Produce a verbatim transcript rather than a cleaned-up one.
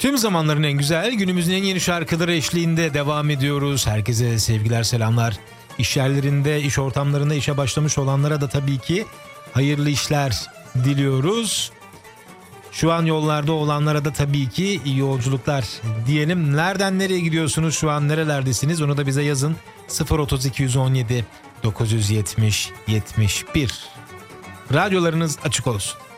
Tüm zamanların en güzel, günümüzün en yeni şarkıları eşliğinde devam ediyoruz. Herkese sevgiler, selamlar. İş yerlerinde, iş ortamlarında işe başlamış olanlara da tabii ki hayırlı işler diliyoruz. Şu an yollarda olanlara da tabii ki iyi yolculuklar diyelim. Nereden nereye gidiyorsunuz, şu an nerelerdesiniz, onu da bize yazın. sıfır otuz iki yüz on yedi dokuz yüz yetmiş yetmiş bir. Radyolarınız açık olsun.